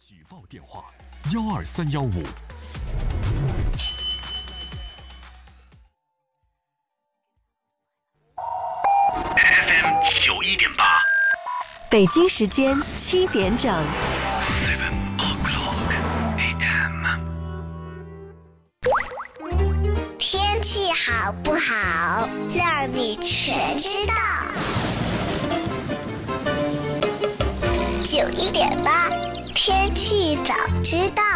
举报电话12315。 FM 91.8， 北京时间7点整。 天气好不好，让你全知道。91.8，天气早知道。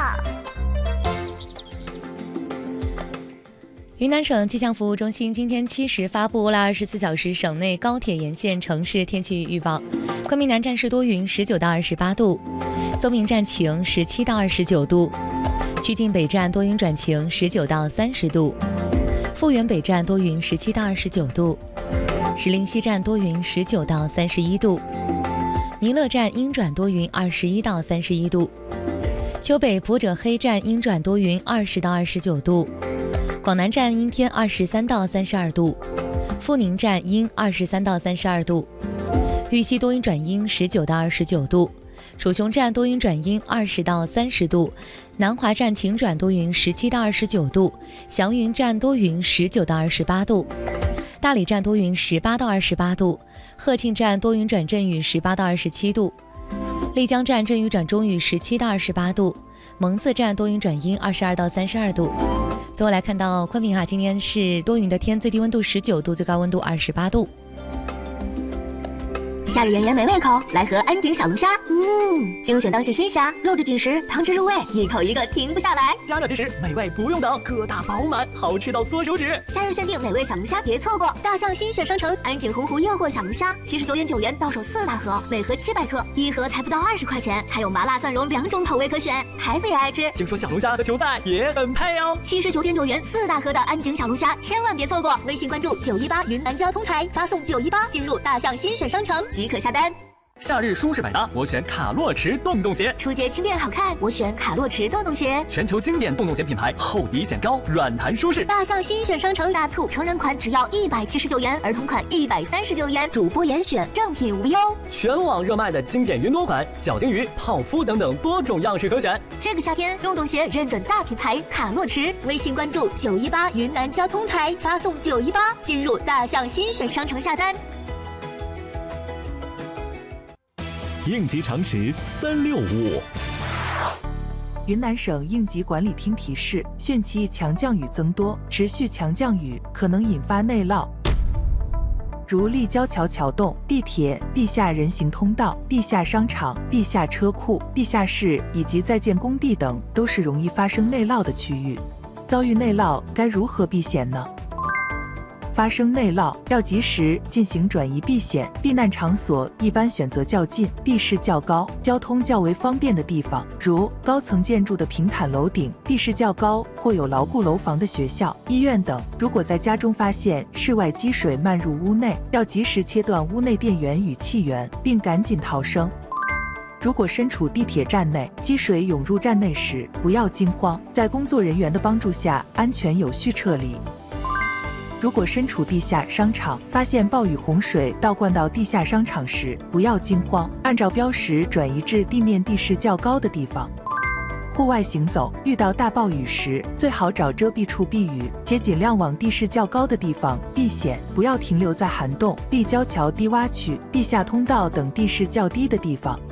云南省气象服务中心今天7时发布了24小时省内高铁沿线城市天气预报。昆明南站市多云，19到28度；松明站晴，17到29度；曲靖北站多云转晴，19到30度；富源北站多云，17到29度；石林西站多云，19到31度；弥勒站阴转多云，21到31度；丘北普者黑站阴转多云，20到29度；广南站阴天23到32度；富宁站阴23到32度；玉溪多云转阴19到29度；楚雄站多云转阴20到30度；南华站晴转多云17到29度；祥云站多云19到28度；大理站多云18到28度；鹤庆站多云转阵雨18到27度；丽江站阵雨转中雨17到28度；蒙自站多云转阴22到32度。最后来看到昆明今天是多云的天，最低温度19度，最高温度28度。 夏日炎炎没胃口，来盒安井小龙虾。精选当季新虾，肉质紧实，汤汁入味，一口一个停不下来。 加热即食，美味不用等，个大饱满，好吃到缩手指。 夏日限定美味小龙虾，别错过！大象新选商城安井洪湖诱惑小龙虾，79元9元到手4大盒，每盒700克，一盒才不到20块钱，还有麻辣蒜蓉2种口味可选，孩子也爱吃。 听说小龙虾和球赛也很配哦。 79点9元4大盒的安井小龙虾，千万别错过！微信关注918云南交通台，发送918进入大象新选商城即可下单。 夏日舒适百搭，我选卡洛驰洞洞鞋。 出街轻便好看，我选卡洛驰洞洞鞋。 全球经典洞洞鞋品牌，厚底显高，软弹舒适。 大象新选商城大促，成人款只要179元，儿童款139元，主播严选，正品无忧。 全网热卖的经典云朵款、小金鱼、泡芙等等多种样式可选。 这个夏天，洞洞鞋认准大品牌卡洛驰，微信关注918云南交通台，发送918进入大象新选商城下单。 应急常识365。 云南省应急管理厅提示：汛期强降雨增多，持续强降雨可能引发内涝，如立交桥桥洞、地铁、地下人行通道、地下商场、地下车库、地下室以及在建工地等，都是容易发生内涝的区域。遭遇内涝该如何避险呢？发生内涝要及时进行转移避险，避难场所一般选择较近、地势较高、交通较为方便的地方，如高层建筑的平坦楼顶、地势较高或有牢固楼房的学校、医院等。如果在家中发现室外积水漫入屋内，要及时切断屋内电源与气源，并赶紧逃生。如果身处地铁站内，积水涌入站内时，不要惊慌，在工作人员的帮助下，安全有序撤离。如果身处地下商场，发现暴雨洪水倒灌到地下商场时，不要惊慌，按照标识转移至地面地势较高的地方。户外行走，遇到大暴雨时，最好找遮蔽处避雨，且尽量往地势较高的地方避险，不要停留在涵洞、立交桥低洼区、地下通道等地势较低的地方。